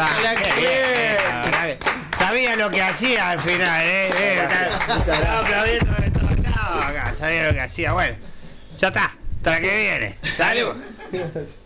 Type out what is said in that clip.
Sabía lo que hacía al final, Estaba aplaudiendo de todos lados acá. Sabía lo que hacía. Bueno, ya está. Hasta la que viene. Salud.